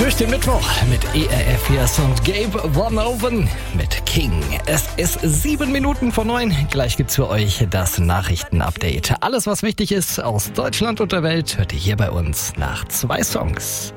Durch den Mittwoch mit ERF Yes und Gabe Van Oven mit King. Es ist 7 Minuten vor 9. Gleich gibt's für euch das Nachrichtenupdate. Alles, was wichtig ist aus Deutschland und der Welt, hört ihr hier bei uns nach 2 Songs.